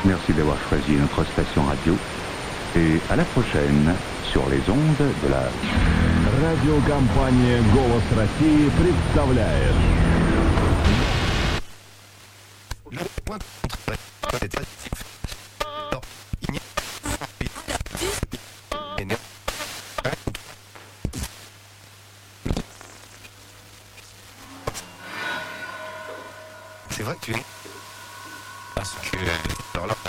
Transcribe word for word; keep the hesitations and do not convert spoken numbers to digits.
Merci d'avoir choisi notre station radio. Et à la prochaine sur les ondes de la... Радиокомпания «Голос России» представляет. C'est vrai que tu es... Parce que... Alors là...